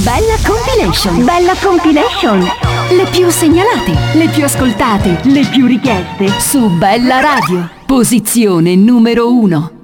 Bella Compilation. Bella Compilation. Le più segnalate, le più ascoltate, le più richieste su Bella Radio. Posizione numero 1.